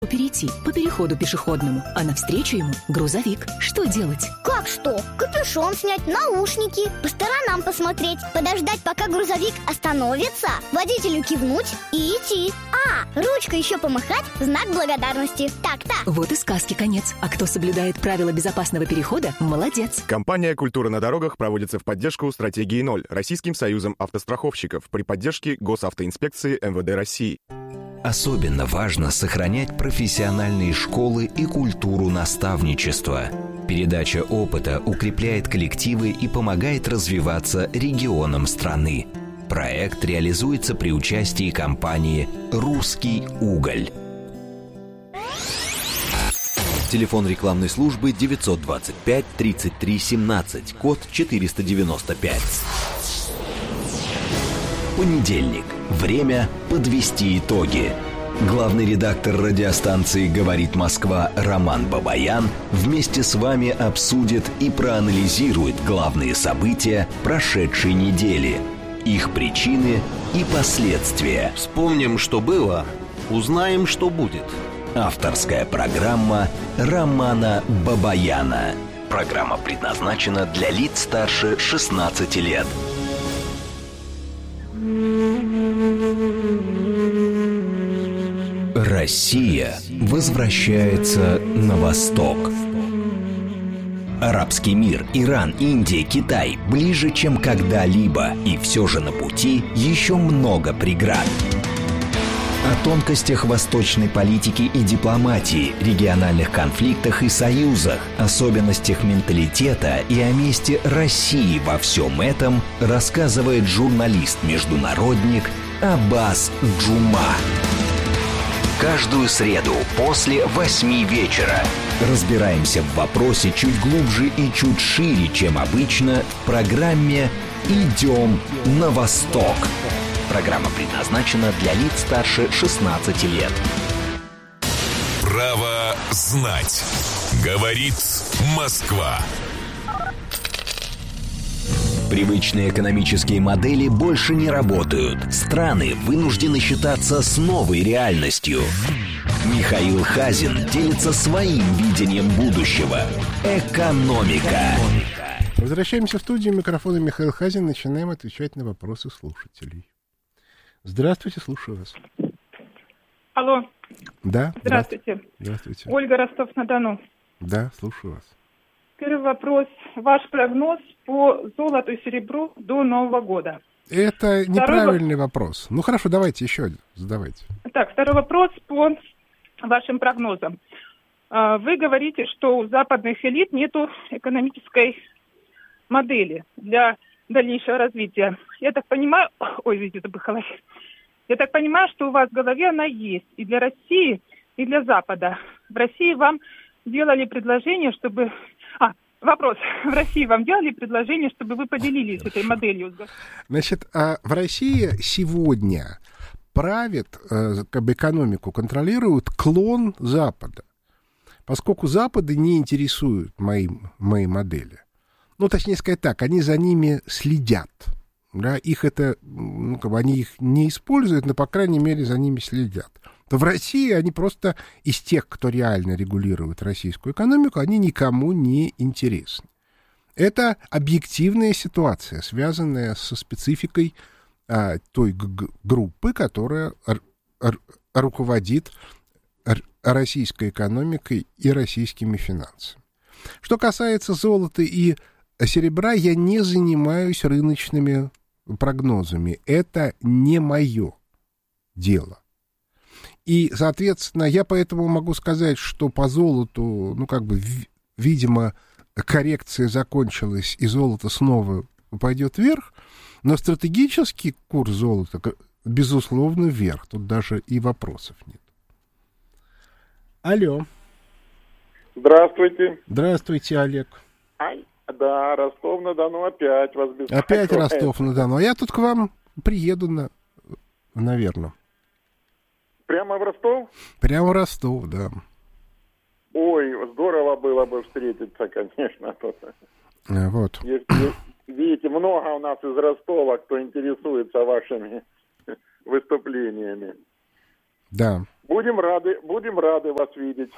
перейти по переходу пешеходному, а навстречу ему грузовик. Что делать? Как что? Капюшон снять, наушники, по сторонам посмотреть, подождать, пока грузовик остановится, водителю кивнуть и идти. Ручкой еще помахать в знак благодарности. Так-то. Вот и сказки конец. А кто соблюдает правила безопасного перехода, молодец. Компания «Культура на дорогах» проводится в поддержку стратегии 0 Российским союзом автостраховщиков при поддержке Госавтоинспекции МВД России. Особенно важно сохранять профессиональные школы и культуру наставничества. Передача опыта укрепляет коллективы и помогает развиваться регионам страны. Проект реализуется при участии компании «Русский уголь». Телефон рекламной службы 925 33 17, код 495. Понедельник. Время подвести итоги. Главный редактор радиостанции «Говорит Москва» Роман Бабаян вместе с вами обсудит и проанализирует главные события прошедшей недели, их причины и последствия. Вспомним, что было, узнаем, что будет. Авторская программа Романа Бабаяна. Программа предназначена для лиц старше 16 лет. Россия возвращается на восток. Арабский мир, Иран, Индия, Китай ближе, чем когда-либо. И все же на пути еще много преград. О тонкостях восточной политики и дипломатии, региональных конфликтах и союзах, особенностях менталитета и о месте России во всем этом рассказывает журналист-международник Аббас Джума. Каждую среду после 8 вечера разбираемся в вопросе чуть глубже и чуть шире, чем обычно, в программе «Идем на восток». Программа предназначена для лиц старше 16 лет. Право знать. Говорит Москва. Привычные экономические модели больше не работают. Страны вынуждены считаться с новой реальностью. Михаил Хазин делится своим видением будущего. Экономика. Возвращаемся в студию. Микрофон Михаил Хазин. Начинаем отвечать на вопросы слушателей. Здравствуйте, слушаю вас. Алло. Да. Здравствуйте. Здравствуйте. Ольга, Ростов-на-Дону. Да, слушаю вас. Первый вопрос. Ваш прогноз по золоту и серебру до Нового года. Это неправильный вопрос. Ну хорошо, давайте еще один задавайте. Так, второй вопрос по вашим прогнозам. Вы говорите, что у западных элит нету экономической модели для дальнейшего развития. Я так понимаю... Ой, видите, забыхалась. Я так понимаю, что у вас в голове она есть и для России, и для Запада. В России вам делали предложение, чтобы... Вопрос. В России вам делали предложение, чтобы вы поделились этой моделью? Значит, в России сегодня правит, экономику контролирует клон Запада, поскольку Запада не интересуют мои модели. Ну, точнее сказать так, они за ними следят. Да, их это, они их не используют, но, по крайней мере, за ними следят. То в России они просто из тех, кто реально регулирует российскую экономику, они никому не интересны. Это объективная ситуация, связанная со спецификой той группы, которая руководит российской экономикой и российскими финансами. Что касается золота и серебра, я не занимаюсь рыночными прогнозами. Это не мое дело. И, соответственно, я поэтому могу сказать, что по золоту, видимо, коррекция закончилась, и золото снова пойдет вверх, но стратегический курс золота, безусловно, вверх. Тут даже и вопросов нет. Алло. Здравствуйте. Здравствуйте, Олег. Да, Ростов-на-Дону опять вас беспокоит. Опять Ростов-на-Дону. А я тут к вам приеду, наверное. Прямо в Ростов? Прямо в Ростов, да. Ой, здорово было бы встретиться, конечно. Вот. Видите, много у нас из Ростова, кто интересуется вашими выступлениями. Да. Будем рады вас видеть.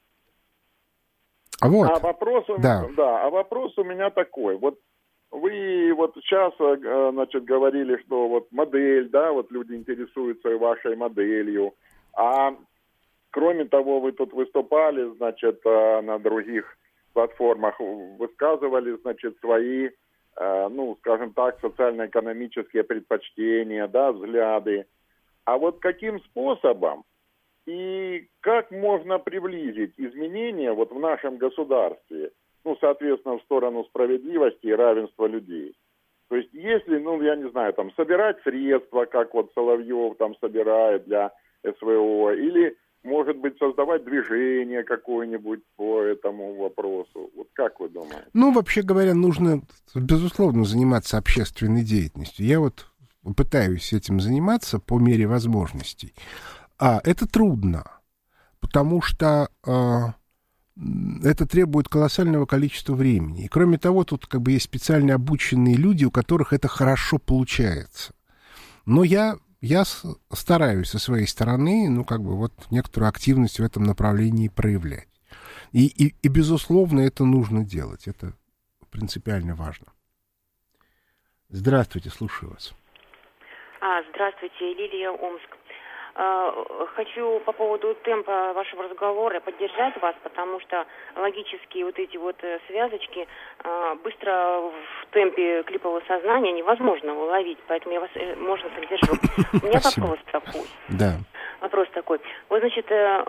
Вот. А вопрос у меня такой. Вот вы вот сейчас, значит, говорили, что вот модель, да, вот люди интересуются вашей моделью. А кроме того, вы тут выступали, значит, на других платформах, высказывали, значит, свои, ну, скажем так, социально-экономические предпочтения, да, взгляды. А вот каким способом и как можно приблизить изменения вот в нашем государстве, ну, соответственно, в сторону справедливости и равенства людей? То есть, если, ну, я не знаю, там, собирать средства, как вот Соловьев там собирает для СВО, или, может быть, создавать движение какое-нибудь по этому вопросу. Вот как вы думаете? Ну, вообще говоря, нужно, безусловно, заниматься общественной деятельностью. Я вот пытаюсь этим заниматься по мере возможностей. Это трудно, потому что это требует колоссального количества времени. И кроме того, тут как бы есть специально обученные люди, у которых это хорошо получается. Но я стараюсь со своей стороны, ну, как бы вот некоторую активность в этом направлении проявлять. И безусловно, это нужно делать. Это принципиально важно. Здравствуйте, слушаю вас. Здравствуйте, Лилия, Омск. Хочу по поводу темпа вашего разговора поддержать вас, потому что логические вот эти вот связочки быстро в темпе клипового сознания невозможно уловить, поэтому я вас можно поддержу. У меня вопрос такой. Да. Вопрос такой. Вот, значит,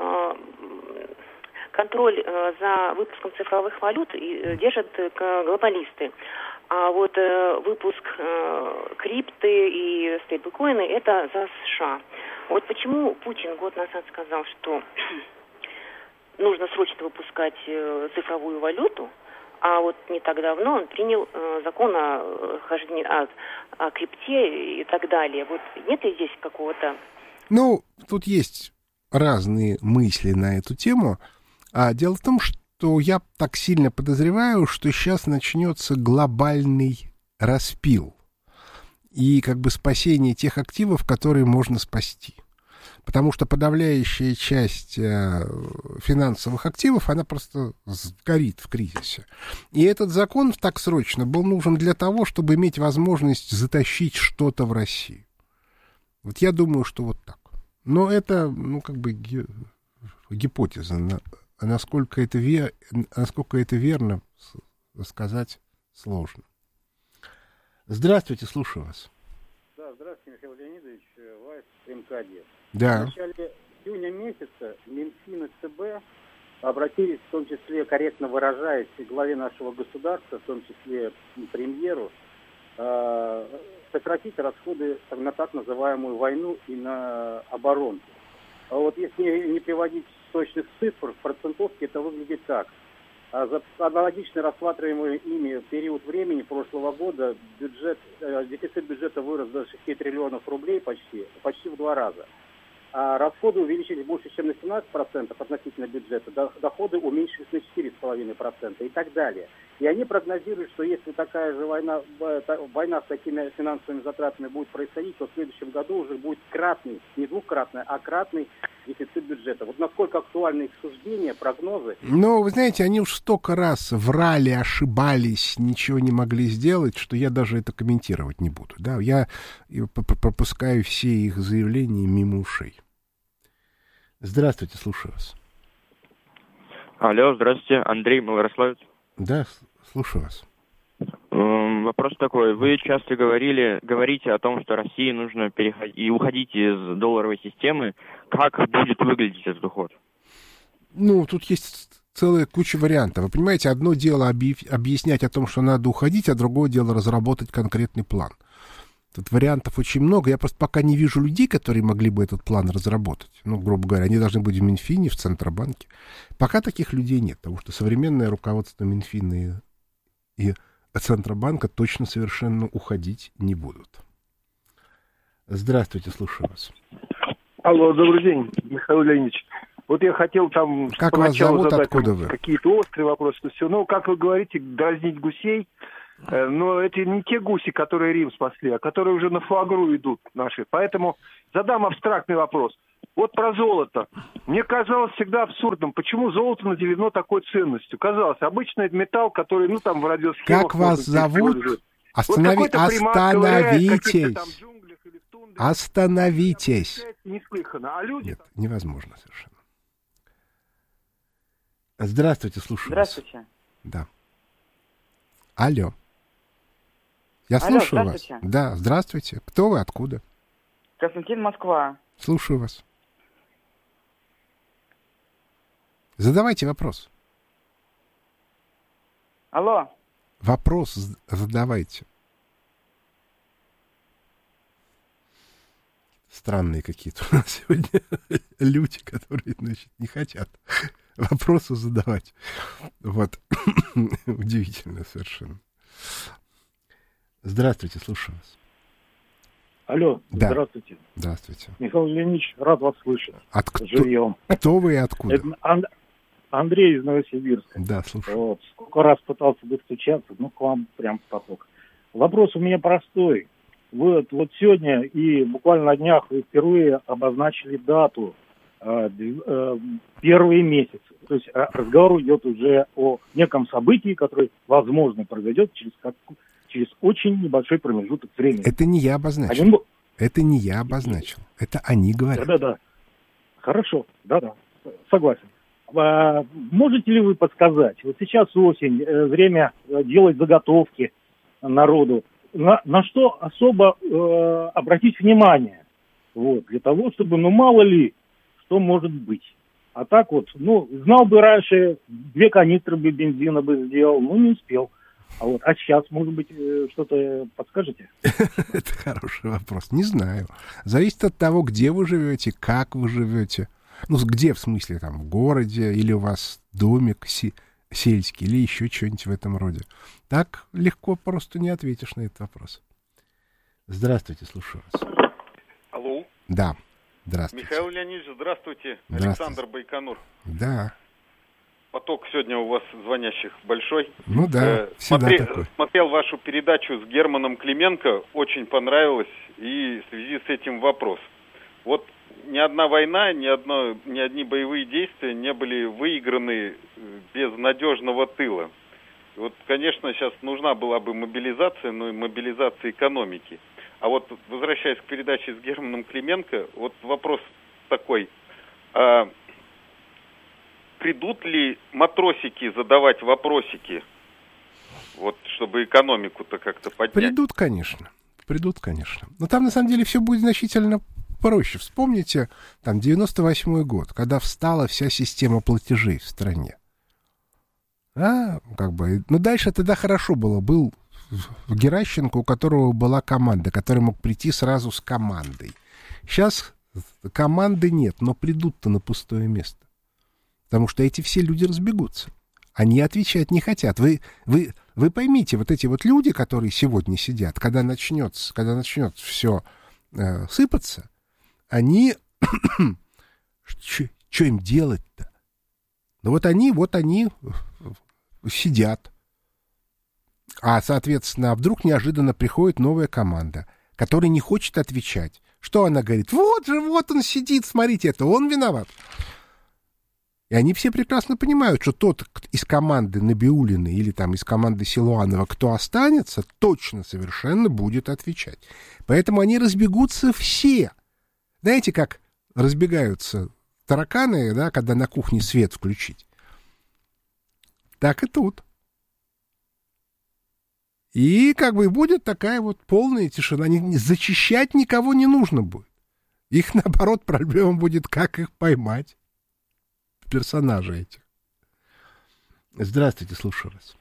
контроль за выпуском цифровых валют держат глобалисты. А вот выпуск крипты и стейблкоины – это за США. Вот почему Путин год назад сказал, что нужно срочно выпускать цифровую валюту, а вот не так давно он принял закон о крипте и так далее. Вот нет ли здесь какого-то... Ну, тут есть разные мысли на эту тему. Дело в том, что я так сильно подозреваю, что сейчас начнется глобальный распил и как бы спасение тех активов, которые можно спасти. Потому что подавляющая часть финансовых активов, она просто сгорит в кризисе. И этот закон так срочно был нужен для того, чтобы иметь возможность затащить что-то в Россию. Вот я думаю, что вот так. Но это, ну, как бы гипотеза. Насколько это верно, сказать сложно. Здравствуйте, слушаю вас. Да, здравствуйте, Михаил Леонидович, Вайс, МКД. Да. В начале июня месяца Минфин и ЦБ обратились, в том числе, корректно выражаясь, главе нашего государства, в том числе премьеру, сократить расходы на так называемую войну и на оборону. А вот если не приводить точных цифр, в процентовке это выглядит так. За аналогично рассматриваемый ими период времени прошлого года дефицит бюджета вырос до 6 триллионов рублей почти в 2 раза. А расходы увеличились больше, чем на 17% относительно бюджета, доходы уменьшились на 4,5% и так далее. И они прогнозируют, что если такая же война с такими финансовыми затратами будет происходить, то в следующем году уже будет кратный, не двукратный, а кратный дефицит бюджета. Вот насколько актуальны их суждения, прогнозы? Ну, вы знаете, они уж столько раз врали, ошибались, ничего не могли сделать, что я даже это комментировать не буду. Да? Я пропускаю все их заявления мимо ушей. Здравствуйте, слушаю вас. Алло, здравствуйте, Андрей, Малорославец. Да, слушаю вас. Вопрос такой. Вы часто говорите о том, что России нужно переходить и уходить из долларовой системы. Как будет выглядеть этот уход? Ну, тут есть целая куча вариантов. Вы понимаете, одно дело объяснять о том, что надо уходить, а другое дело разработать конкретный план. Тут вариантов очень много. Я просто пока не вижу людей, которые могли бы этот план разработать. Ну, грубо говоря, они должны быть в Минфине, в Центробанке. Пока таких людей нет, потому что современное руководство Минфина и Центробанка точно совершенно уходить не будут. Здравствуйте, слушаю вас. Алло, добрый день, Михаил Леонидович. Вот я хотел там как вас зовут, задать откуда вы? Какие-то острые вопросы. Все. Ну, как вы говорите, дразнить гусей. Но это не те гуси, которые Рим спасли, а которые уже на фуагру идут наши. Поэтому задам абстрактный вопрос. Вот про золото. Мне казалось всегда абсурдным, почему золото наделено такой ценностью. Казалось, обычный металл, который, ну, там, в радиосхемах... Как вас зовут? Остановитесь. Остановитесь. Неслыханно. А люди... Нет, невозможно совершенно. Здравствуйте, слушаю вас. Здравствуйте. Да. Алло. Я слушаю вас. Да, здравствуйте. Кто вы, откуда? Константин, Москва. Слушаю вас. Задавайте вопрос. Алло. Вопрос задавайте. Странные какие-то у нас сегодня люди, которые, значит, не хотят вопросы задавать. Вот. Удивительно совершенно. Здравствуйте, слушаю вас. Алло, да. Здравствуйте. Здравствуйте. Михаил Леонидович, рад вас слышать. Живьем. Кто вы и откуда? Это Андрей из Новосибирска. Да, слушаю. Вот. Сколько раз пытался достучаться, к вам прям в поток. Вопрос у меня простой. Вот сегодня и буквально на днях вы впервые обозначили дату, первые месяцы. То есть разговор идет уже о неком событии, которое, возможно, произойдет через очень небольшой промежуток времени. Это не я обозначил. Это не я обозначил. Это они говорят. Да. Хорошо. Да. Согласен. Можете ли вы подсказать? Вот сейчас осень, время делать заготовки народу. На что особо обратить внимание? Вот, для того, чтобы, мало ли, что может быть. А так знал бы раньше, 2 канистры бы бензина бы сделал, не успел. А сейчас, может быть, что-то подскажете? Это хороший вопрос. Не знаю. Зависит от того, где вы живете, как вы живете. Где, в смысле, там, в городе, или у вас домик сельский, или еще что-нибудь в этом роде. Так легко просто не ответишь на этот вопрос. Здравствуйте, слушаю вас. Алло. Да, здравствуйте. Михаил Леонидович, здравствуйте. Здравствуйте. Александр Байконур. Да. Поток сегодня у вас звонящих большой. Да, всегда такой. Смотрел вашу передачу с Германом Клименко, очень понравилось, и в связи с этим вопрос. Вот ни одна война, ни одни боевые действия не были выиграны без надежного тыла. Вот, конечно, сейчас нужна была бы мобилизация, но и мобилизация экономики. А вот, возвращаясь к передаче с Германом Клименко, вот вопрос такой. Придут ли матросики задавать вопросики, вот, чтобы экономику-то как-то поднять? Придут, конечно. Но там, на самом деле, все будет значительно проще. Вспомните, 98-й год, когда встала вся система платежей в стране. Дальше тогда хорошо было. Был Геращенко, у которого была команда, который мог прийти сразу с командой. Сейчас команды нет, но придут-то на пустое место. Потому что эти все люди разбегутся. Они отвечать не хотят. Вы поймите, вот эти вот люди, которые сегодня сидят, когда начнет все сыпаться, они... Что им делать-то? Они сидят. А, соответственно, вдруг неожиданно приходит новая команда, которая не хочет отвечать. Что она говорит? Вот он сидит, смотрите, это он виноват. И они все прекрасно понимают, что тот из команды Набиуллиной или из команды Силуанова, кто останется, точно совершенно будет отвечать. Поэтому они разбегутся все. Знаете, как разбегаются тараканы, когда на кухне свет включить? Так и тут. И будет такая полная тишина. Зачищать никого не нужно будет. Их, наоборот, проблема будет, как их поймать. Персонажей этих. Здравствуйте, слушаю вас.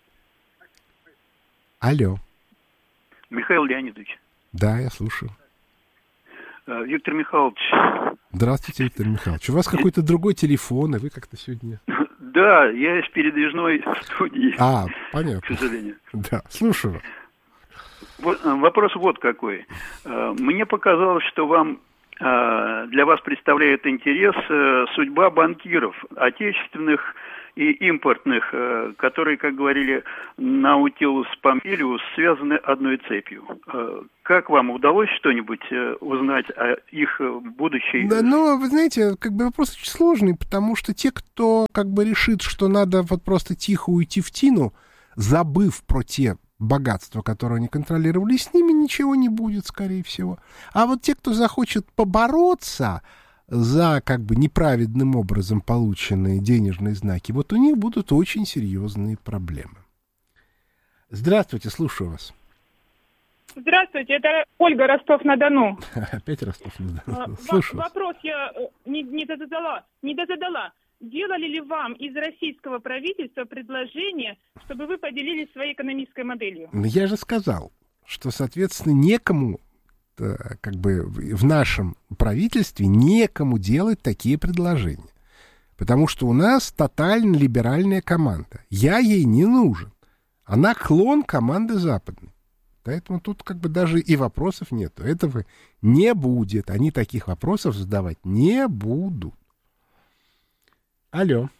Алло. Михаил Леонидович. Да, я слушаю. Виктор Михайлович. Здравствуйте, Виктор Михайлович. У вас какой-то другой телефон, и вы как-то сегодня... Да, я из передвижной студии. Понятно. К сожалению. Да, слушаю. Вопрос вот какой. Мне показалось, что вам для вас представляет интерес судьба банкиров, отечественных и импортных, которые, как говорили Наутилус Помпилиус, связаны одной цепью. Как вам удалось что-нибудь узнать о их будущей? Да, ну, вы знаете, как бы вопрос очень сложный, потому что те, кто как бы решит, что надо вот просто тихо уйти в тину, забыв про те богатства, которые они контролировали, с ними ничего не будет, скорее всего. А вот те, кто захочет побороться за как бы неправедным образом полученные денежные знаки, вот у них будут очень серьезные проблемы. Здравствуйте, слушаю вас. Здравствуйте, это Ольга, Ростов-на-Дону. Опять Ростов-на-Дону. Слушаю вас. Вопрос я не дозадала. Делали ли вам из российского правительства предложение, чтобы вы поделились своей экономической моделью? Я же сказал, что, соответственно, некому, как бы в нашем правительстве, некому делать такие предложения. Потому что у нас тотально либеральная команда. Я ей не нужен. Она клон команды западной. Поэтому тут как бы даже и вопросов нету. Этого не будет. Они таких вопросов задавать не будут. Алло.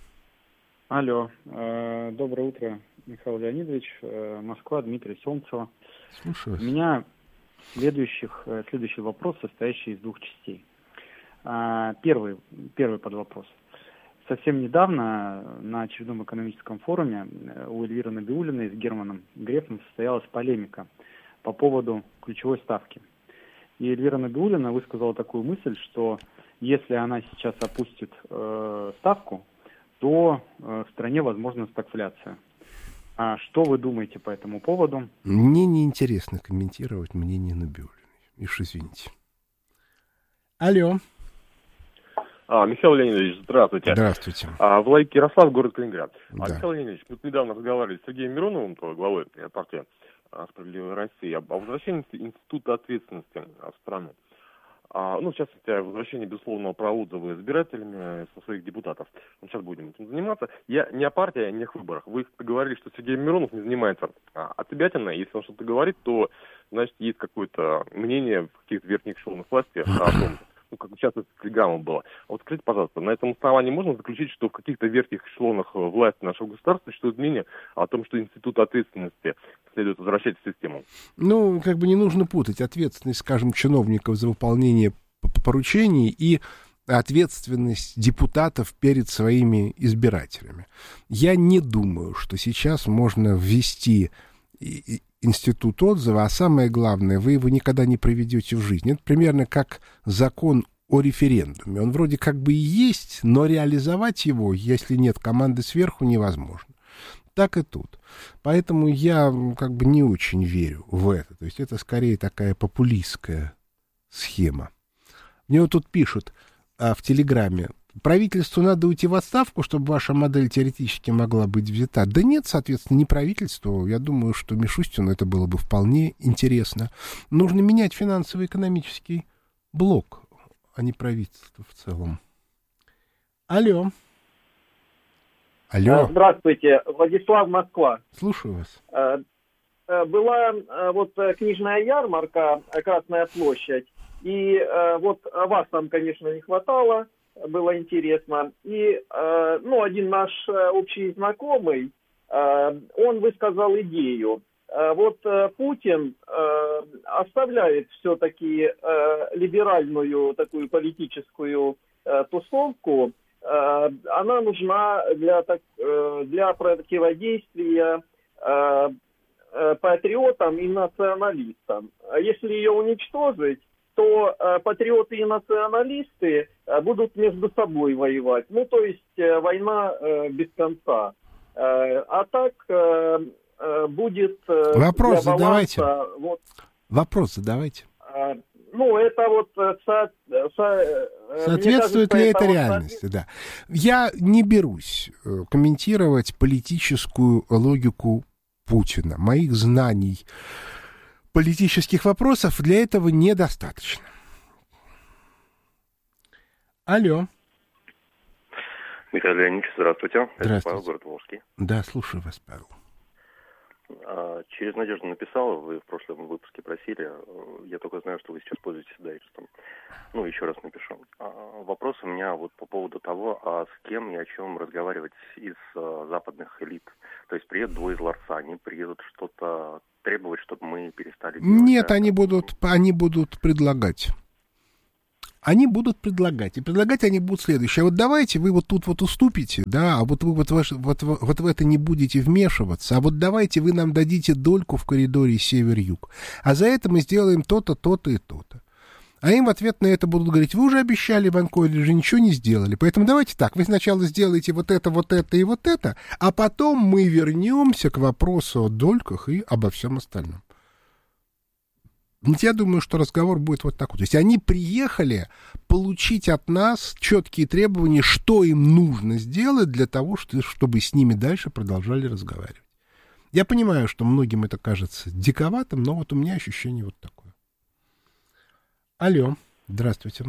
Доброе утро, Михаил Леонидович. Москва, Дмитрий Солнцева. Слушаю. У меня следующий вопрос, состоящий из двух частей. Первый подвопрос. Совсем недавно на очередном экономическом форуме у Эльвиры Набиуллиной с Германом Грефом состоялась полемика по поводу ключевой ставки. И Эльвира Набиуллина высказала такую мысль, что если она сейчас опустит ставку, то в стране возможна стагфляция. А что вы думаете по этому поводу? Мне неинтересно комментировать мнение Набиуллиной. Ишь, извините. Алло. Михаил Леонидович, здравствуйте. Здравствуйте. Владимир Ярослав, город Калининград. Да. Михаил Леонидович, мы недавно разговаривали с Сергеем Мироновым, главой партии «Справедливая Россия», об возвращении института ответственности в страну. В частности, о возвращении безусловного права отзыва избирателями со своих депутатов. Сейчас будем этим заниматься. Я не о партии, а не о выборах. Вы говорили, что Сергей Миронов не занимается отъебятиной. Если он что-то говорит, то, значит, есть какое-то мнение в каких-то верхних эшелонах власти о том, как часто с телеграммой было. Вот скажите, пожалуйста, на этом основании можно заключить, что в каких-то верхних эшелонах власти нашего государства существует мнение о том, что институт ответственности следует возвращать в систему? Как бы не нужно путать ответственность, скажем, чиновников за выполнение поручений и ответственность депутатов перед своими избирателями. Я не думаю, что сейчас можно ввести институт отзыва, а самое главное, вы его никогда не проведете в жизнь. Это примерно как закон о референдуме. Он вроде как бы и есть, но реализовать его, если нет команды сверху, невозможно. Так и тут. Поэтому я как бы не очень верю в это. То есть это скорее такая популистская схема. Мне вот тут пишут в Телеграме: правительству надо уйти в отставку, чтобы ваша модель теоретически могла быть взята. Да нет, соответственно, не правительству. Я думаю, что Мишустину это было бы вполне интересно. Нужно менять финансово-экономический блок, а не правительство в целом. Алло. Здравствуйте, Владислав, Москва. Слушаю вас. Была книжная ярмарка «Красная площадь», и вас там, конечно, не хватало, было интересно. И, один наш общий знакомый, он высказал идею. Путин оставляет все-таки либеральную такую политическую тусовку. Она нужна для противодействия патриотам и националистам. Если ее уничтожить, то патриоты и националисты будут между собой воевать. То есть война без конца. А так будет... Вопрос задавайте. Вопрос задавайте. Соответствует ли это реальности, да. Я не берусь комментировать политическую логику Путина. Моих знаний политических вопросов для этого недостаточно. Алло. Михаил Леонидович, здравствуйте. Здравствуйте. Это Павел, город Волжский. Да, слушаю вас, Павел. Через Надежду написала, вы в прошлом выпуске просили. Я только знаю, что вы сейчас пользуетесь дайджестом. Ну, еще раз напишу. Вопрос у меня вот по поводу того, с кем и о чем разговаривать из западных элит. То есть приедут двое из ларца, они приедут что-то требовать, чтобы мы перестали делать. Нет, да? они будут предлагать. Они будут предлагать. И предлагать они будут следующее. А вот давайте вы вот тут вот уступите, да, а вот вы вот в это не будете вмешиваться. А вот давайте вы нам дадите дольку в коридоре север-юг. А за это мы сделаем то-то, то-то и то-то. А им в ответ на это будут говорить: вы уже обещали в Анкоре, же ничего не сделали. Поэтому давайте так, вы сначала сделаете вот это и вот это, а потом мы вернемся к вопросу о дольках и обо всем остальном. Я думаю, что разговор будет вот такой. То есть они приехали получить от нас четкие требования, что им нужно сделать для того, чтобы с ними дальше продолжали разговаривать. Я понимаю, что многим это кажется диковатым, но вот у меня ощущение вот такое. Алло, здравствуйте.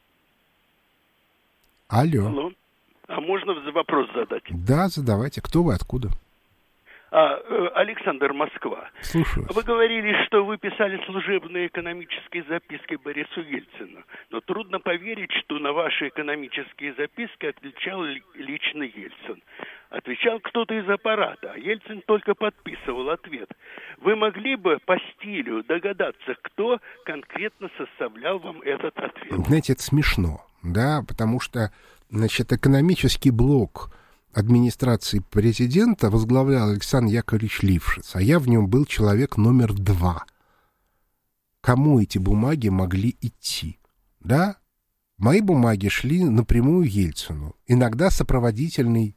Алло. А можно вопрос задать? Да, задавайте. Кто вы, откуда? Александр, Москва. Слушаю. Вы говорили, что вы писали служебные экономические записки Борису Ельцину. Но трудно поверить, что на ваши экономические записки отвечал лично Ельцин. Отвечал кто-то из аппарата, а Ельцин только подписывал ответ. Вы могли бы по стилю догадаться, кто конкретно составлял вам этот ответ? Знаете, это смешно, да, потому что, значит, экономический блок администрации президента возглавлял Александр Яковлевич Лившиц, а я в нем был человек номер 2. Кому эти бумаги могли идти? Да? Мои бумаги шли напрямую Ельцину, иногда сопроводительной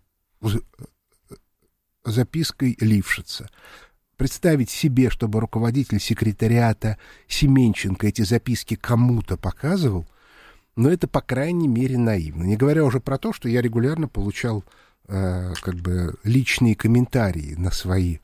запиской Лившица. Представить себе, чтобы руководитель секретариата Семенченко эти записки кому-то показывал, но это, по крайней мере, наивно. Не говоря уже про то, что я регулярно получал как бы личные комментарии на свои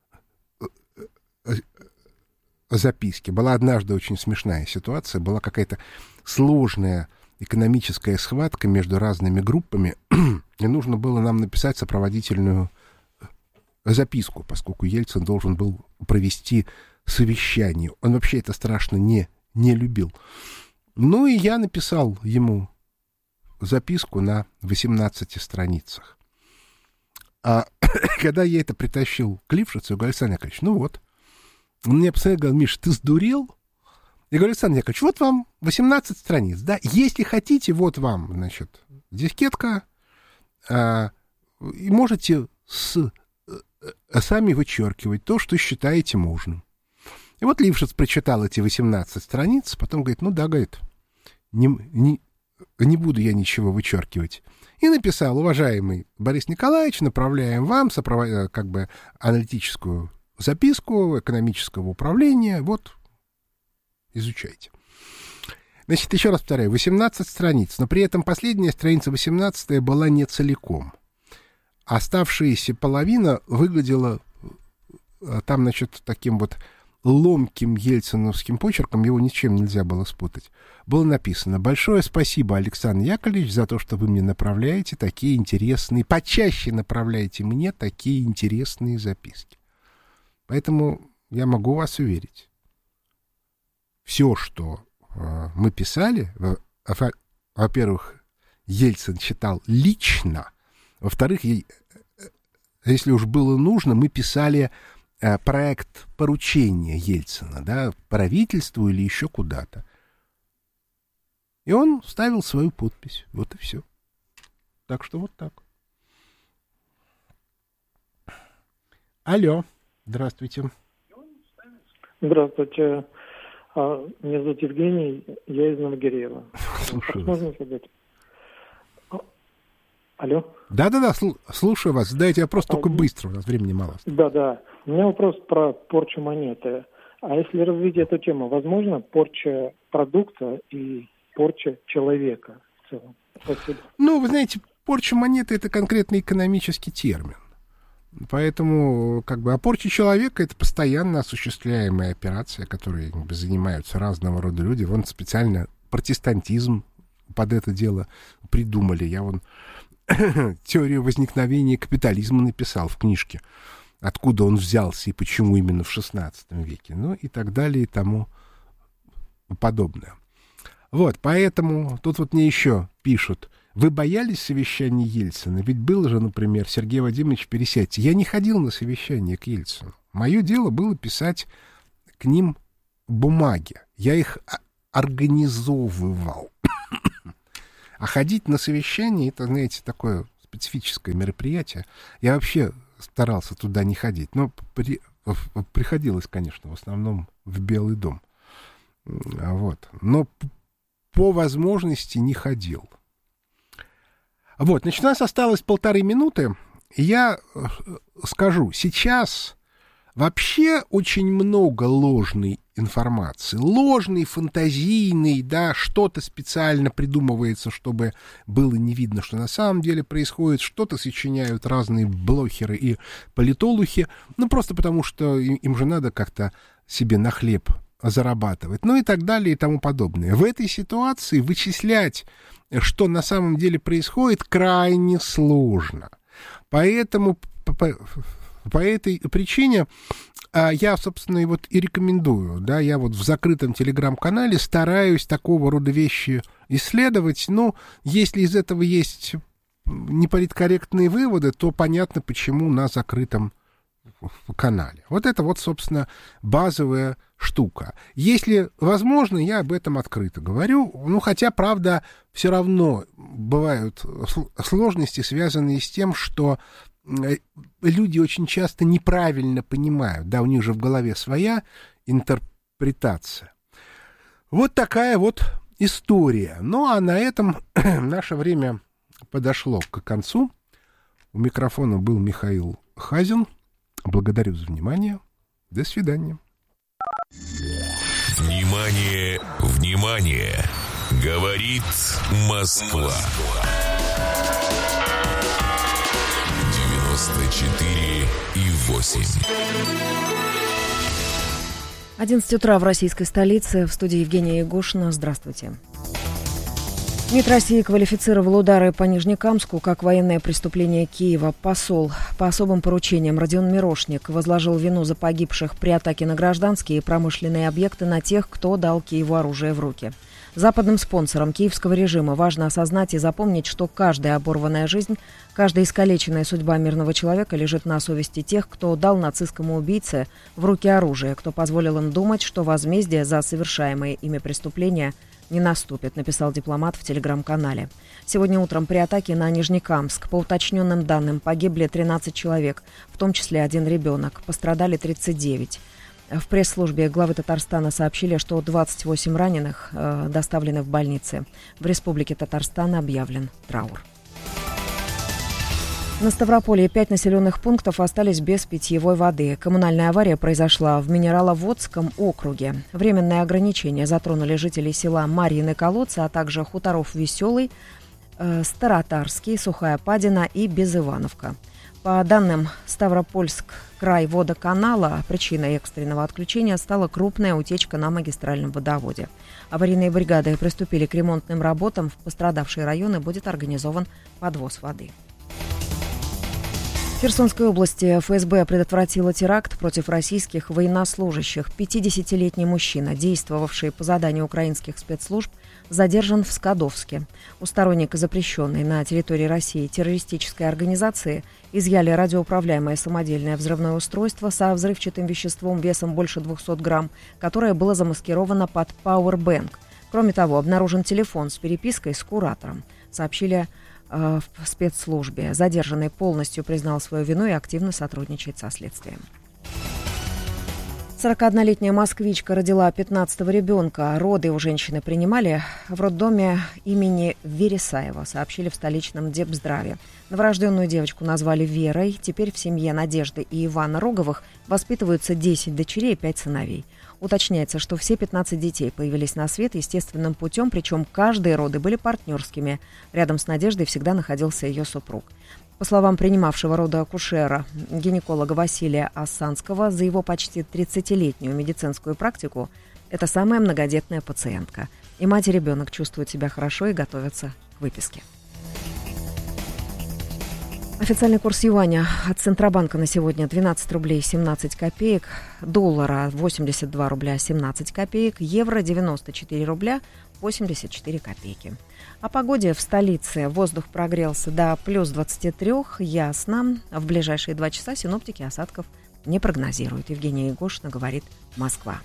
записки. Была однажды очень смешная ситуация, была какая-то сложная экономическая схватка между разными группами, и нужно было нам написать сопроводительную записку, поскольку Ельцин должен был провести совещание. Он вообще это страшно не любил. Ну и я написал ему записку на 18 страницах. А когда я это притащил к Лившицу, я говорю: Александр Яковлевич, ну вот. Он мне посмотрел, говорит: Миша, ты сдурел? Я говорю: Александр Яковлевич, вот вам 18 страниц, да, если хотите, вот вам, значит, дискетка, и можете сами вычеркивать то, что считаете нужным. И вот Лившиц прочитал эти 18 страниц, потом говорит: ну да, говорит, не буду я ничего вычеркивать. И написал: уважаемый Борис Николаевич, направляем вам как бы аналитическую записку экономического управления, вот, изучайте. Значит, еще раз повторяю, 18 страниц, но при этом последняя страница, 18-я, была не целиком. Оставшаяся половина выглядела там, значит, таким вот ломким ельциновским почерком, его ничем нельзя было спутать. Было написано: большое спасибо, Александр Яковлевич, за то, что вы мне направляете такие интересные, почаще направляете мне такие интересные записки. Поэтому я могу вас уверить, все, что мы писали, во-первых, Ельцин читал лично, во-вторых, если уж было нужно, мы писали проект поручения Ельцина, да, правительству или еще куда-то. И он ставил свою подпись. Вот и все. Так что вот так. Алло, здравствуйте. Здравствуйте. Меня зовут Евгений, я из Новогиреева. Слушаю. Можно задать? Алло? Да-да-да, слушаю вас. Задайте вопрос только быстро, у нас времени мало. Да-да. У меня вопрос про порчу монеты. А если развить эту тему, возможно порча продукта и порча человека в целом? Спасибо. Ну, вы знаете, порча монеты — это конкретный экономический термин. Поэтому, как бы, порча человека — это постоянно осуществляемая операция, которой занимаются разного рода люди. Вон специально протестантизм под это дело придумали. Я вон теорию возникновения капитализма написал в книжке. откуда он взялся и почему именно в XVI веке, ну и так далее и тому подобное. Вот, поэтому тут вот мне еще пишут: вы боялись совещания Ельцина? Ведь было же, например, Сергей Вадимович, пересядьте. Я не ходил на совещание к Ельцину. Мое дело было писать к ним бумаги. Я их организовывал. А ходить на совещание — это, знаете, такое специфическое мероприятие. Я вообще старался туда не ходить. Но приходилось, конечно, в основном в Белый дом. Вот. Но по возможности не ходил. Вот, значит, у нас осталось 1,5 минуты. Я скажу, сейчас вообще очень много ложной информации. Ложной, фантазийной, да, что-то специально придумывается, чтобы было не видно, что на самом деле происходит. Что-то сочиняют разные блогеры и политологи. Ну, просто потому, что им же надо как-то себе на хлеб зарабатывать. Ну и так далее и тому подобное. В этой ситуации вычислять, что на самом деле происходит, крайне сложно. Поэтому по этой причине я, собственно, и вот и рекомендую, да, я вот в закрытом телеграм-канале стараюсь такого рода вещи исследовать. Но если из этого есть неполиткорректные выводы, то понятно, почему на закрытом канале. Вот это вот, собственно, базовая штука. Если возможно, я об этом открыто говорю. Ну, хотя, правда, все равно бывают сложности, связанные с тем, что люди очень часто неправильно понимают. Да, у них же в голове своя интерпретация. Вот такая вот история. Ну, а на этом наше время подошло к концу. У микрофона был Михаил Хазин. Благодарю за внимание. До свидания. Внимание, внимание! Говорит Москва. 94,8. 11 утра в российской столице. В студии Евгения Егошина. Здравствуйте. МИД России квалифицировал удары по Нижнекамску как военное преступление Киева. Посол по особым поручениям Родион Мирошник возложил вину за погибших при атаке на гражданские и промышленные объекты на тех, кто дал Киеву оружие в руки. Западным спонсорам киевского режима важно осознать и запомнить, что каждая оборванная жизнь, каждая искалеченная судьба мирного человека лежит на совести тех, кто дал нацистскому убийце в руки оружие, кто позволил им думать, что возмездие за совершаемые ими преступления не наступит, написал дипломат в телеграм-канале. Сегодня утром при атаке на Нижнекамск, по уточненным данным, погибли 13 человек, в том числе 1 ребенок, пострадали 39. В пресс-службе главы Татарстана сообщили, что 28 раненых доставлены в больницы. В Республике Татарстан объявлен траур. На Ставрополье 5 населенных пунктов остались без питьевой воды. Коммунальная авария произошла в Минераловодском округе. Временные ограничения затронули жителей села Марьины Колодцы, а также хуторов Веселый, Старотарский, Сухая Падина и Безывановка. По данным Ставропольск-край-водоканала, причиной экстренного отключения стала крупная утечка на магистральном водоводе. Аварийные бригады приступили к ремонтным работам. В пострадавшие районы будет организован подвоз воды. В Херсонской области ФСБ предотвратила теракт против российских военнослужащих. 50-летний мужчина, действовавший по заданию украинских спецслужб, задержан в Скадовске. У сторонника запрещенной на территории России террористической организации изъяли радиоуправляемое самодельное взрывное устройство со взрывчатым веществом весом больше 200 грамм, которое было замаскировано под пауэрбэнк. Кроме того, обнаружен телефон с перепиской с куратором, сообщили в спецслужбе. Задержанный полностью признал свою вину и активно сотрудничает со следствием. 41-летняя москвичка родила 15-го ребенка. Роды у женщины принимали в роддоме имени Вересаева, сообщили в столичном Депздраве. Новорожденную девочку назвали Верой. Теперь в семье Надежды и Ивана Роговых воспитываются 10 дочерей и 5 сыновей. Уточняется, что все 15 детей появились на свет естественным путем, причем каждые роды были партнерскими. Рядом с Надеждой всегда находился ее супруг. По словам принимавшего роды акушера, гинеколога Василия Осанского, за его почти 30-летнюю медицинскую практику это самая многодетная пациентка. И мать и ребенок чувствуют себя хорошо и готовятся к выписке. Официальный курс юаня от Центробанка на сегодня 12 рублей 17 копеек, доллара 82 рубля 17 копеек, евро 94 рубля 84 копейки. О погоде в столице. Воздух прогрелся до плюс 23, ясно. В ближайшие 2 часа синоптики осадков не прогнозируют. Евгения Егошина говорит «Москва».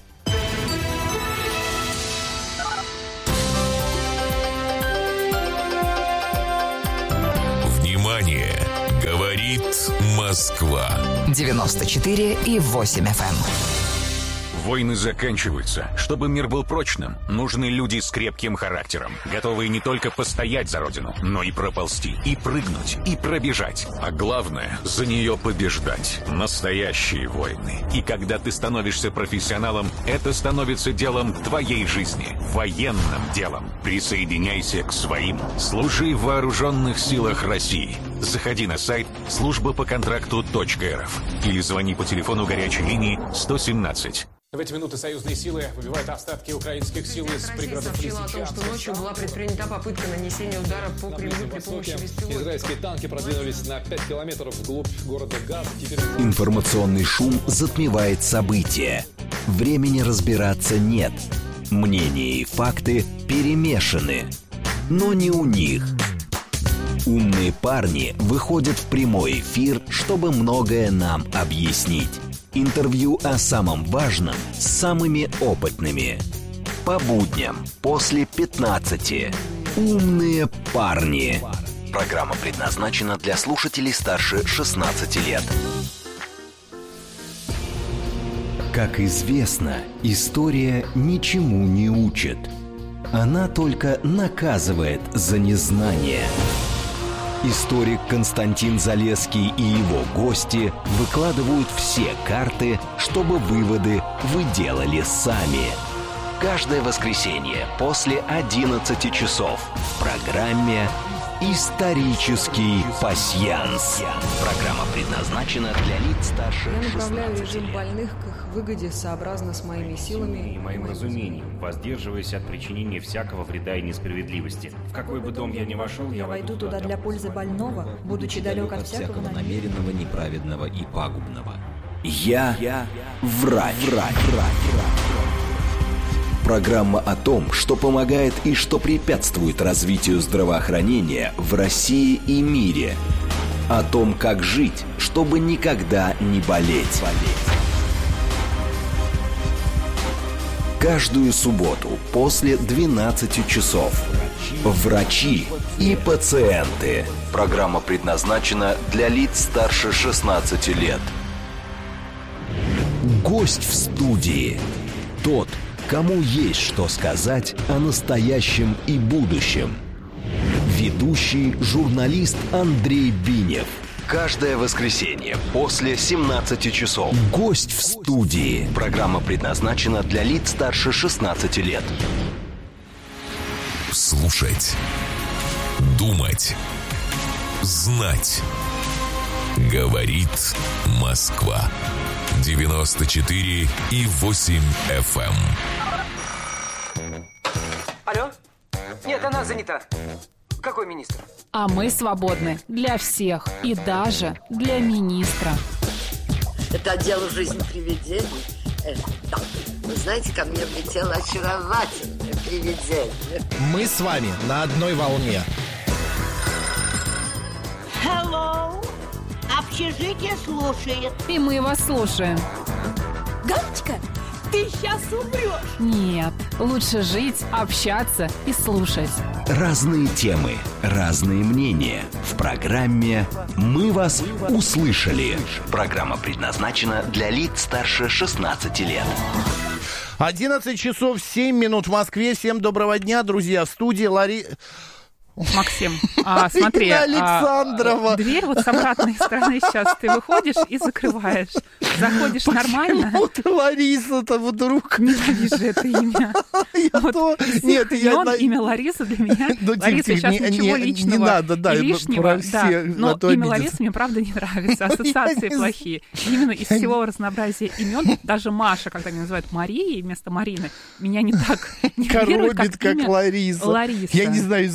Внимание! Говорит Москва. 94,8 FM. Войны заканчиваются. Чтобы мир был прочным, нужны люди с крепким характером, готовые не только постоять за родину, но и проползти, и прыгнуть, и пробежать. А главное, за нее побеждать. Настоящие войны. И когда ты становишься профессионалом, это становится делом твоей жизни. Военным делом. Присоединяйся к своим. Служи в вооруженных силах России. Заходи на сайт службапоконтракту.рф или звони по телефону горячей линии 117. В эти минуты союзные силы выбивают остатки украинских сил из пригородов сообщила о том, что ночью была предпринята попытка нанесения удара по Кремлю при помощи беспилотников. Израильские танки продвинулись на 5 километров вглубь города Газ. Информационный шум затмевает события. Времени разбираться нет. Мнения и факты перемешаны. Но не у них. Умные парни выходят в прямой эфир, чтобы многое нам объяснить. Интервью о самом важном с самыми опытными. По будням после 15. Умные парни. Программа предназначена для слушателей старше 16 лет. Как известно, история ничему не учит. Она только наказывает за незнание. Историк Константин Залесский и его гости выкладывают все карты, чтобы выводы вы делали сами. Каждое воскресенье после 11 часов в программе «Исторический пасьянс». Программа предназначена для лиц старше 16 лет. Я направляю режим больных к их выгоде сообразно с моими силами и моим разумением, воздерживаясь от причинения всякого вреда и несправедливости. В какой бы дом я ни вошел, я войду туда для пользы больного, будучи далек от всякого намеренного, неправедного и пагубного. Я врач. Программа о том, что помогает и что препятствует развитию здравоохранения в России и мире. О том, как жить, чтобы никогда не болеть. Каждую субботу после 12 часов. Врачи и пациенты. Программа предназначена для лиц старше 16 лет. Гость в студии. Тот, кому есть что сказать о настоящем и будущем. Ведущий журналист Андрей Бинев. Каждое воскресенье после 17 часов. Гость в студии. Программа предназначена для лиц старше 16 лет. Слушать. Думать. Знать. Говорит Москва. 94,8 FM. Алло? Нет, она занята. Какой министр? А мы свободны для всех и даже для министра. Это дело жизни привидений. Да. Вы знаете, ко мне влетело очаровательное привидение. Мы с вами на одной волне. Hello. Общежитие слушает. И мы вас слушаем. Галочка, ты сейчас умрешь. Нет, лучше жить, общаться и слушать. Разные темы, разные мнения. В программе «Мы вас услышали». Программа предназначена для лиц старше 16 лет. 11 часов 7 минут в Москве. Всем доброго дня, друзья. В студии Максим, смотри, Александрова. Дверь вот с обратной стороны сейчас ты выходишь и закрываешь. Заходишь нормально. Почему ты Лариса-то вдруг? Ненавижу это имя. Нет, имя Лариса для меня. Лариса, сейчас ничего личного. Не надо, да, лишнего. Но имя Ларисы мне правда не нравится. Ассоциации плохие. Именно из всего разнообразия имен, даже Маша, когда меня называют Марией вместо Марины, меня не так нервирует, коробит, как имя Лариса. Лариса. Я не знаю, извини, ради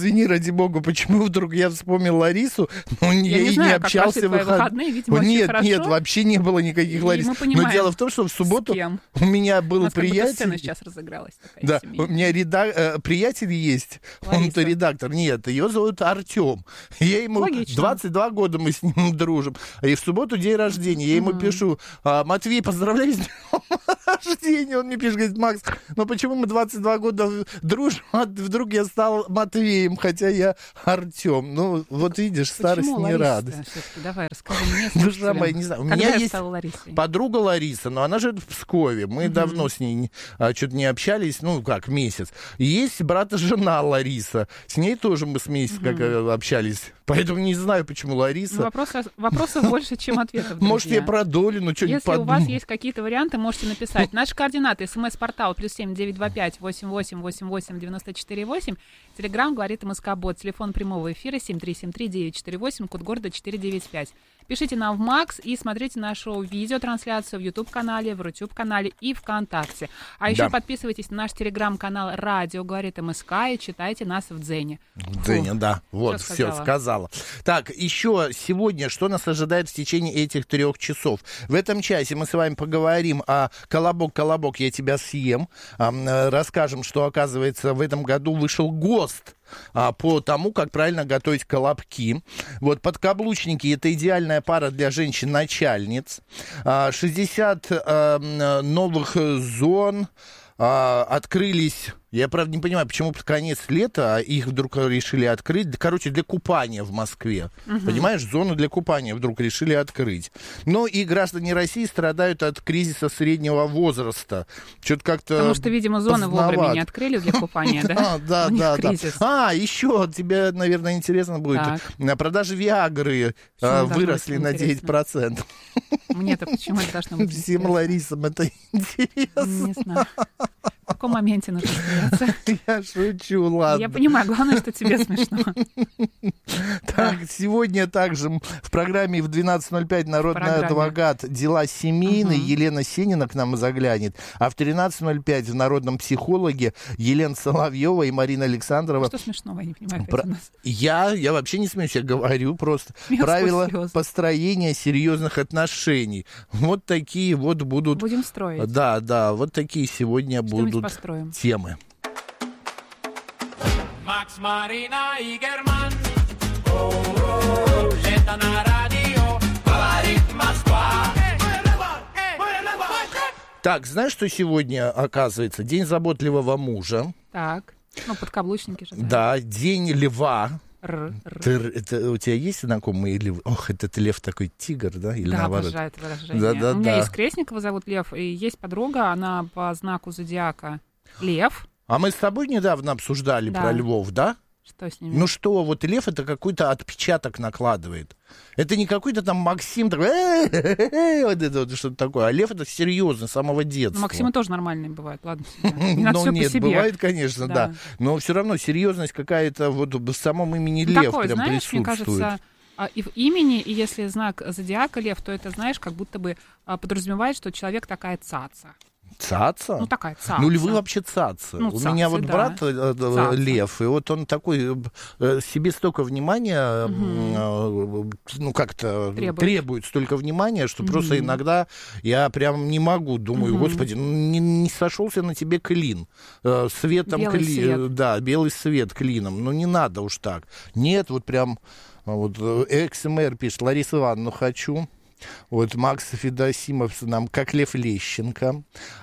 ради бога, почему вдруг я вспомнил Ларису, но я и не общался в выходные. Видимо, нет, вообще не было никаких Ларис. Но дело в том, что в субботу у меня был приятель... сцена сейчас разыгралась такая. Да, у меня приятель есть, он-то редактор. Нет, ее зовут Артем. Я ему 22 года мы с ним дружим. И в субботу день рождения. Я ему пишу: Матвей, поздравляю с днем рождения. Он мне пишет, говорит: Макс, ну почему мы 22 года дружим, а вдруг я стал Матвеем, хотя я Артем. Ну, вот видишь, старость не радость. Давай, расскажи мне. Душа моя, не знаю. У меня есть подруга Лариса, но она живет в Пскове. Мы давно с ней что-то не общались, ну, как, месяц. И есть брат и жена Лариса. С ней тоже мы с месяца как общались. Поэтому не знаю, почему Лариса. Вопросов больше, чем ответов, друзья. Может, я про Долину что-нибудь подумал. Если у вас есть какие-то варианты, можете написать. Наши координаты: СМС-портал +7 925 88 88 94 8. Телеграм говорит МСК-бот. Телефон прямого эфира 7373948, код города 495. Пишите нам в Макс и смотрите нашу видеотрансляцию в YouTube-канале, в Рутюб-канале и ВКонтакте. А еще подписывайтесь на наш телеграм-канал «Радио говорит МСК» и читайте нас в Дзене. В Дзене, да. Вот, все сказала. Так, еще сегодня, что нас ожидает в течение этих 3 часов? В этом часе мы с вами поговорим о «Колобок, я тебя съем». Расскажем, что, оказывается, в этом году вышел ГОСТ по тому, как правильно готовить колобки. Вот подкаблучники — это идеальная пара для женщин-начальниц. 60 новых зон открылись. Я, правда, не понимаю, почему под конец лета их вдруг решили открыть. Короче, для купания в Москве. Понимаешь, зону для купания вдруг решили открыть. Но и граждане России страдают от кризиса среднего возраста. Что-то как-то потому что, видимо, зоны вовремя не открыли для купания, да? Да. Еще тебе, наверное, интересно будет. На продаже Виагры выросли на 9%. Мне-то почему это должно быть? Всем Ларисам это интересно. Не знаю. В каком моменте нужно смеяться? Я шучу, ладно. Я понимаю, главное, что тебе смешно. Так, сегодня также в программе в 12:05 народный адвокат «Дела семейные». Елена Сенина к нам заглянет. А в 13:05 в народном психологе Елена Соловьева и Марина Александрова. Что смешного, я не понимаю. Я вообще не смеюсь, я говорю просто. Правила построения серьезных отношений. Вот такие вот будут. Будем строить. Да, вот такие сегодня будут темы. Макс, Марина и Герман. Это на радио говорит Москва. Так, знаешь, что сегодня, оказывается? День заботливого мужа. Так, подкаблучники же. Да, день льва. Это, у тебя есть знакомые львы? Ох, этот лев такой тигр, да? Или наоборот? Обожаю это выражение. У меня есть крестник, его зовут Лев, и есть подруга, она по знаку зодиака Лев. А мы с тобой недавно обсуждали про львов, да? Что с ними? Ну что, вот лев это какой-то отпечаток накладывает. Это не какой-то там Максим, вот это вот что-то такое. А лев это серьезно, с самого детства. Максимы тоже нормальные бывают, ладно. Не надо все по себе. Бывает, конечно, да. Но все равно серьезность какая-то вот в самом имени лев такой, прям знаешь, присутствует. Мне кажется, и в имени, и если знак зодиака лев, то это, знаешь, как будто бы подразумевает, что человек такая цаца. Цаца? Ну, такая цаца. Ну, львы вообще цацы. У меня вот брат лев, и вот он такой, себе столько внимания, ну, как-то требует столько внимания, что просто иногда я прям не могу, думаю, господи, не сошелся на тебе клин. Светом клин. Да, белый свет клином. Ну, не надо уж так. Нет, вот прям, вот XMR пишет, Лариса Ивановна, хочу. Вот Макс Федосимов нам как Лев Лещенко.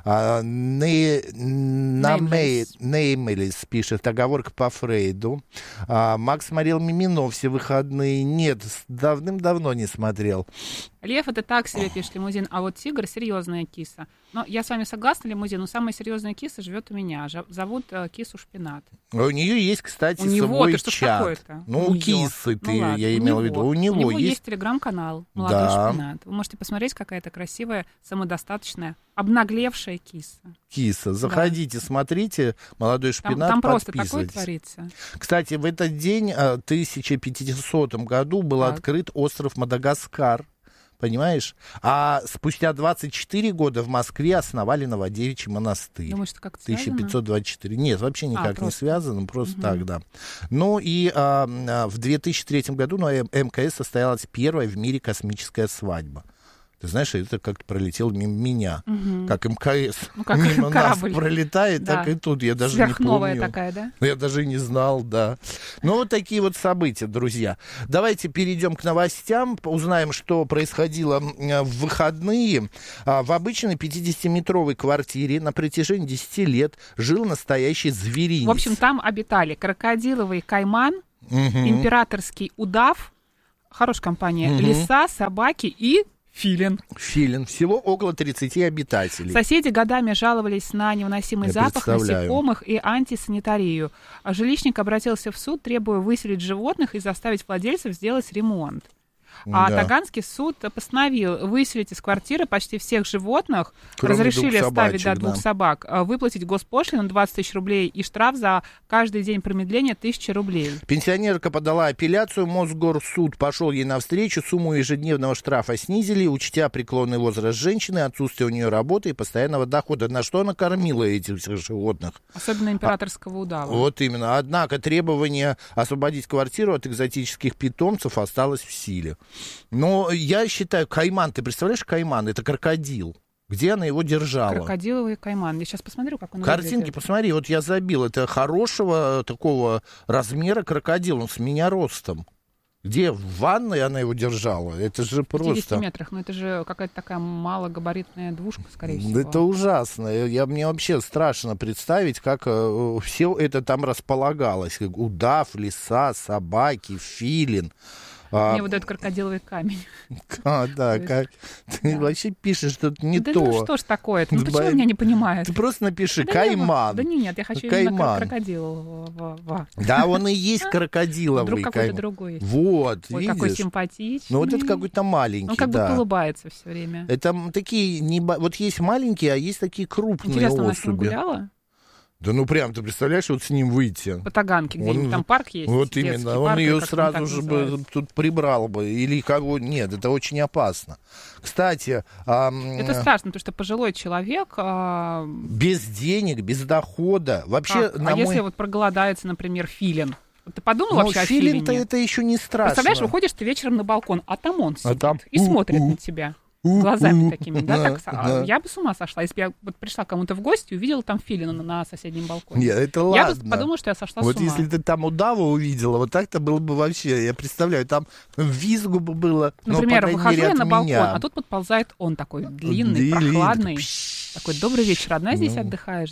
Неймелис пишет, оговорка по Фрейду. Макс смотрел «Мимино» все выходные. Нет, давным-давно не смотрел. Лев — это так себе, пишет Лимузин, а вот тигр — серьезная киса. Но я с вами согласна, Лимузин, но самая серьезная киса живет у меня. Зовут кису Шпинат. У нее есть, кстати, свой чат. Ну, у кисы я имела в виду. У него есть телеграм-канал «Молодой Шпинат». Вы можете посмотреть, какая это красивая, самодостаточная, обнаглевшая киса. Киса. Заходите, смотрите «Молодой Шпинат», там просто такое творится. Кстати, в этот день, в 1500 году, был открыт остров Мадагаскар. Понимаешь? А спустя 24 года в Москве основали Новодевичий монастырь. Думаешь, что как-то связано? 1524. Нет, вообще никак не связано, просто так, да. Ну и в 2003 году на МКС состоялась первая в мире космическая свадьба. Ты знаешь, это как-то пролетел мимо меня, как МКС. Ну, как мимо корабль. нас пролетает, да. Так и тут. Я даже не помню. Такая, да? Я даже не знал, да. Ну, вот такие вот события, друзья. Давайте перейдем к новостям, узнаем, что происходило в выходные. В обычной 50-метровой квартире на протяжении 10 лет жил настоящий зверинец. В общем, там обитали крокодиловый кайман, императорский удав, хорошая компания, лиса, собаки и... Филин. Всего около 30 обитателей. Соседи годами жаловались на невыносимый запах насекомых и антисанитарию. А жилищник обратился в суд, требуя выселить животных и заставить владельцев сделать ремонт. А Таганский суд постановил выселить из квартиры почти всех животных, разрешили ставить до 2 собак, выплатить госпошлину 20 тысяч рублей и штраф за каждый день промедления 1000 рублей. Пенсионерка подала апелляцию, Мосгорсуд пошел ей навстречу, сумму ежедневного штрафа снизили, учтя преклонный возраст женщины, отсутствие у нее работы и постоянного дохода. На что она кормила этих всех животных? Особенно императорского удава. Вот именно. Однако требование освободить квартиру от экзотических питомцев осталось в силе. Но я считаю, кайман, ты представляешь, кайман, это крокодил. Где она его держала? Крокодиловый кайман. Я сейчас посмотрю, как он Картинки, выглядит. посмотри, вот я забил. Это хорошего такого размера крокодил, он с меня ростом. Где? В ванной она его держала? Это же просто... В 50 метрах, но это же какая-то такая малогабаритная двушка, скорее всего. Это ужасно. Мне вообще страшно представить, как все это там располагалось. Удав, лиса, собаки, филин. Мне вот этот крокодиловый камень. Да, как ты вообще пишешь что-то не то. Ну что ж такое? Ну почему меня не понимают? Ты просто напиши кайман. Да нет, я хочу именно крокодилового. Да, он и есть крокодиловый. Вдруг какой-то другой есть. Вот, ой, видишь? какой симпатичный. Ну вот это какой-то маленький, он как будто улыбается все время. Это такие, вот есть маленькие, а есть такие крупные особи. Интересно, она с ним гуляла? Да ну прям, ты представляешь, вот с ним выйти. По Таганке где-нибудь, там парк есть. Вот именно, он ее сразу же бы тут прибрал бы. Или кого, нет, это очень опасно. Кстати... это страшно, потому что пожилой человек... без денег, без дохода. Вообще, если вот проголодается, например, филин? Ты подумал вообще о филине? Филин-то это еще не страшно. Представляешь, выходишь ты вечером на балкон, а там он сидит и смотрит на тебя. Глазами такими, да? Я бы с ума сошла, если бы я вот пришла кому-то в гости и увидела там филина на соседнем балконе. Нет, это ладно. Я бы подумала, что я сошла с ума. Вот если ты там удава увидела, вот так-то было бы вообще, я представляю, там визгу бы было. Например, выхожу я на балкон, а тут подползает он такой длинный, прохладный. Такой, добрый вечер, одна здесь отдыхаешь,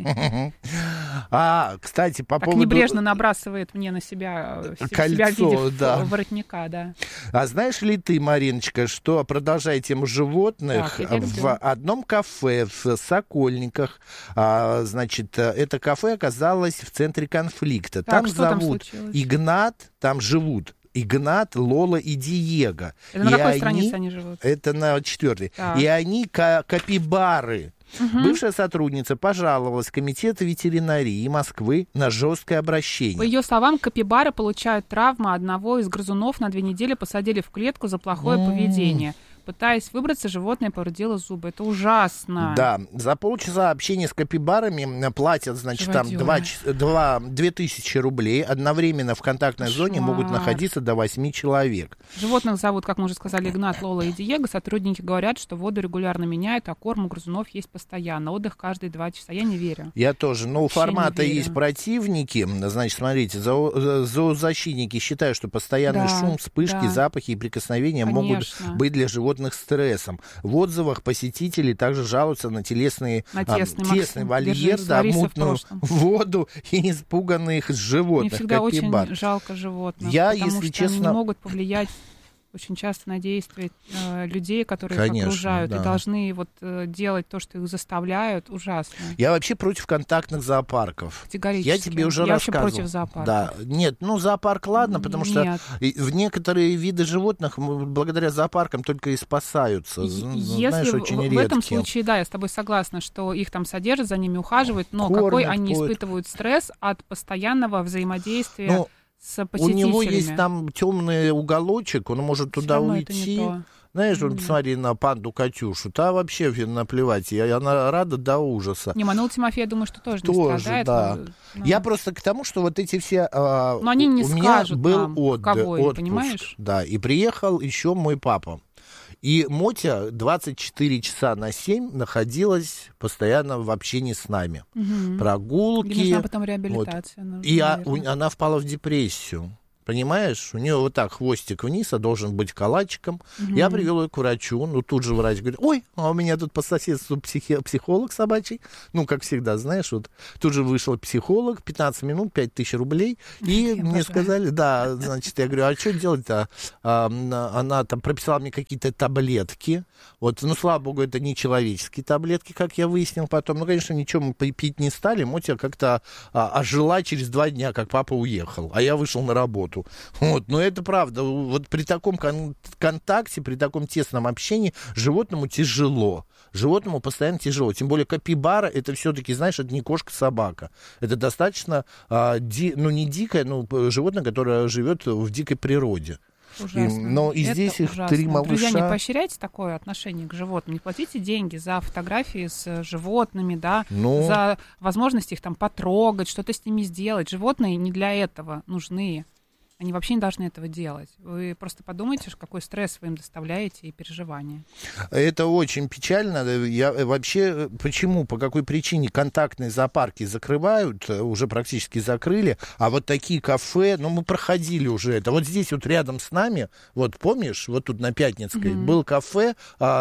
да? Кстати, по поводу... Так небрежно набрасывает мне на себя кольцо, да. Воротника, да. А знаешь ли ты, Мариночка, что, продолжая тему животных, в одном кафе в Сокольниках, значит, это кафе оказалось в центре конфликта. Там зовут Игнат, там живут Игнат, Лола и Диего. Это на какой странице они живут? Это на 4-й. И они капибары. Бывшая сотрудница пожаловалась в комитет ветеринарии Москвы на жесткое обращение. По ее словам, капибары получают травму. Одного из грызунов на 2 недели посадили в клетку за плохое поведение. Пытаясь выбраться, животное повредило зубы. Это ужасно. Да, за полчаса общения с капибарами платят, значит, там 2000 рублей. Одновременно в контактной зоне могут находиться до 8 человек. Животных зовут, как мы уже сказали, Игнат, Лола и Диего. Сотрудники говорят, что воду регулярно меняют, а корм у грызунов есть постоянно. Отдых каждые 2 часа. Я не верю. Я тоже. Но у формата есть противники. Значит, смотрите, зоозащитники считают, что постоянный шум, вспышки, запахи и прикосновения могут быть для животных стрессом. В отзывах посетители также жалуются на тесный вольер, мутную воду и испуганных животных. Мне всегда очень жалко животных, потому что они не могут повлиять очень часто на действия людей, которые их окружают, и должны вот делать то, что их заставляют, ужасно. Я вообще против контактных зоопарков. Категорически. Я тебе уже рассказывал. Вообще против зоопарка. Да. Нет, зоопарк ладно, потому что в некоторые виды животных благодаря зоопаркам только и спасаются. Знаешь, очень редкие. В этом случае, да, я с тобой согласна, что их там содержат, за ними ухаживают, но кормят, какой они испытывают стресс от постоянного взаимодействия с посетителями. У него есть там темный уголочек, он может туда уйти. Знаешь, вот посмотри на панду Катюшу, та вообще наплевать, она рада до ужаса. Не, Манула Тимофея, я думаю, что тоже не страдает. Да. Я просто к тому, что вот эти все... Но они не скажут был нам, отпуск, понимаешь? Да, и приехал еще мой папа. И Мотя 24 часа на 7 находилась постоянно в общении с нами. Прогулки. И нужна потом реабилитация. Вот. И она впала в депрессию. Понимаешь, у нее вот так хвостик вниз, а должен быть калачиком. Я привел ее к врачу, тут же врач говорит: ой, а у меня тут по соседству психолог собачий. Как всегда, знаешь, вот тут же вышел психолог, 15 минут, 5000 рублей. И мне сказали, да, значит, я говорю, а что делать-то? Она там прописала мне какие-то таблетки. Вот, слава богу, это не человеческие таблетки, как я выяснил потом. Конечно, ничего мы пить не стали. Мотя как-то ожила через 2 дня, как папа уехал, а я вышел на работу. Вот, но это правда. Вот при таком контакте, при таком тесном общении животному тяжело. Животному постоянно тяжело. Тем более капибара, это все-таки, знаешь, это не кошка-собака. Это достаточно, не дикое, но животное, которое живет в дикой природе. Ужасно. Но и здесь их ужасно. 3 малыша. Друзья, не поощряйте такое отношение к животным. Не платите деньги за фотографии с животными, да, за возможность их там потрогать, что-то с ними сделать. Животные не для этого нужны. Они вообще не должны этого делать. Вы просто подумайте, какой стресс вы им доставляете и переживания. Это очень печально. Я вообще, почему, по какой причине контактные зоопарки закрывают, уже практически закрыли, а вот такие кафе, мы проходили уже это. Вот здесь вот рядом с нами, вот помнишь, вот тут на Пятницкой был кафе,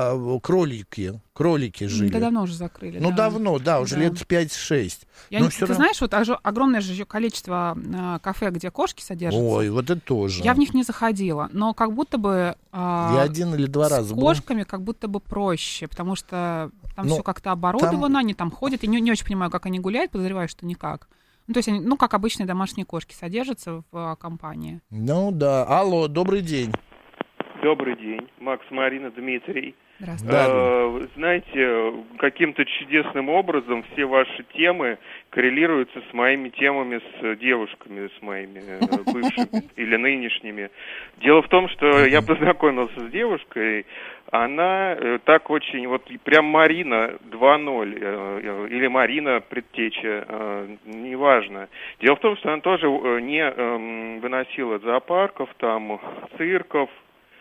кролики жили. Да давно уже закрыли. Давно, да, уже лет 5-6. Ты знаешь, вот огромное же количество кафе, где кошки содержатся. Ой, вот это тоже. Я в них не заходила, но как будто бы я 1 или 2 раза с кошками как будто бы проще, потому что там все как-то оборудовано, они там ходят, и не очень понимаю, как они гуляют, подозреваю, что никак. То есть они, как обычные домашние кошки, содержатся в компании. Да. Алло, добрый день. Добрый день. Макс, Марина, Дмитрий. Здравствуйте. Знаете, каким-то чудесным образом все ваши темы коррелируются с моими темами с девушками, с моими бывшими или нынешними. Дело в том, что я познакомился с девушкой, она так очень, прям Марина 2.0, или Марина предтеча, неважно. Дело в том, что она тоже не выносила зоопарков, там, цирков,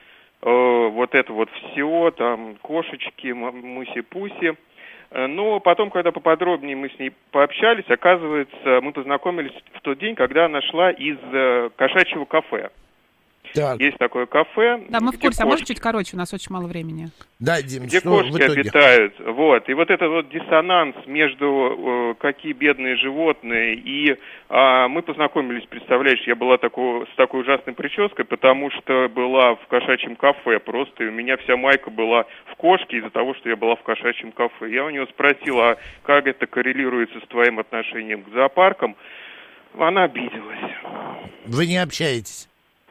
вот это вот все, там, кошечки, муси-пуси. Но потом, когда поподробнее мы с ней пообщались, оказывается, мы познакомились в тот день, когда она шла из кошачьего кафе. Так. Есть такое кафе. Да, мы в курсе, а может чуть короче, у нас очень мало времени. Да, Дим, где кошки обитают. Вот. И вот этот вот диссонанс между какие бедные животные и мы познакомились, представляешь, я была с такой ужасной прической, потому что была в кошачьем кафе просто, и у меня вся майка была в кошке из-за того, что я была в кошачьем кафе. Я у нее спросила, а как это коррелируется с твоим отношением к зоопаркам. Она обиделась. Вы не общаетесь?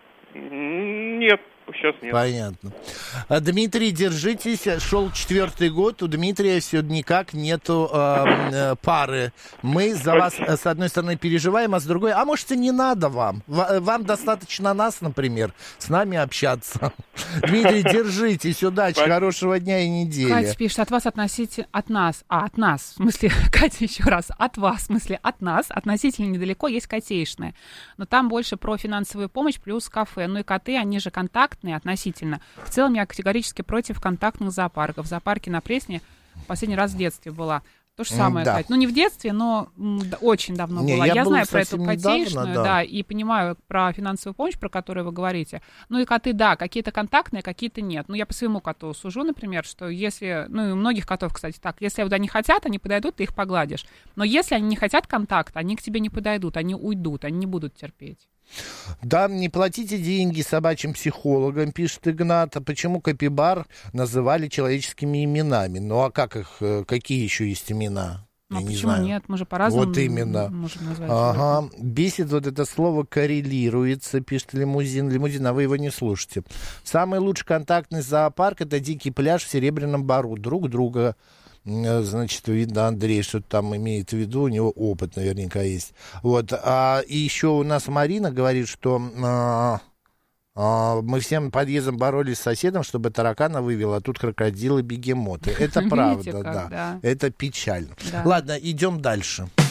Нет, сейчас нет. Понятно. Дмитрий, держитесь. Шел 4-й год. У Дмитрия все никак нету пары. Мы за вас, с одной стороны, переживаем, а с другой, а может, и не надо вам. Вам достаточно нас, например, с нами общаться. Дмитрий, держитесь. Удачи, хорошего дня и недели. Катя пишет, от вас от нас. От нас, в смысле, Катя, еще раз, от вас, в смысле, от нас, относительно недалеко есть котейшная. Но там больше про финансовую помощь плюс кафе. Ну и коты, они же контактные относительно. В целом я категорически против контактных зоопарков. В зоопарке на Пресне последний раз в детстве была. То же самое, да. Катя. Не в детстве, но очень давно была. Я знаю про эту котейшную, да, и понимаю про финансовую помощь, про которую вы говорите. Ну и коты, да, какие-то контактные, какие-то нет. Ну я по своему коту сужу, например, что если, и у многих котов, кстати, так, если куда не хотят, они подойдут, ты их погладишь. Но если они не хотят контакта, они к тебе не подойдут, они уйдут, они не будут терпеть. Да, не платите деньги собачьим психологам, пишет Игнат. А почему капибар называли человеческими именами? Ну, а какие еще есть имена? Ну, почему нет? Мы же по-разному вот именно. Можем назвать. Ага. Бесит вот это слово «коррелируется», пишет Лимузин. Лимузин, а вы его не слушаете. Самый лучший контактный зоопарк — это дикий пляж в Серебряном Бару. Друг друга Значит, видно, Андрей что-то там имеет в виду, у него опыт наверняка есть. Вот. И еще у нас Марина говорит, что мы всем подъездом боролись с соседом, чтобы таракана вывел, а тут крокодилы, бегемоты. Это правда, да. Это печально. Ладно, идем дальше.